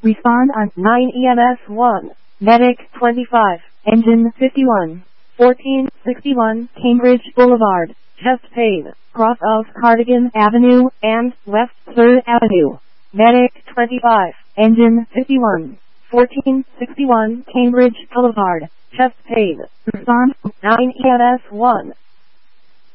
Respond on 9 EMS 1. Medic 25. Engine 51. 1461 Cambridge Boulevard. Chest pain. Cross of Cardigan Avenue and West 3rd Avenue. Medic 25. Engine 51. 1461 Cambridge Boulevard. Chest pain. Respond 9 EMS 1.